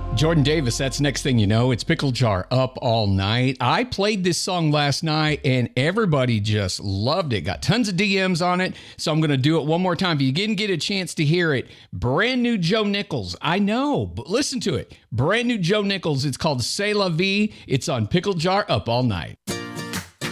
Jordan Davis, that's Next Thing You Know. It's Pickle Jar Up All Night. I played this song last night and everybody just loved it. Got tons of DMs on it, so I'm going to do it one more time. If you didn't get a chance to hear it, brand new Joe Nichols. I know, but listen to it. Brand new Joe Nichols. It's called C'est La Vie. It's on Pickle Jar Up All Night.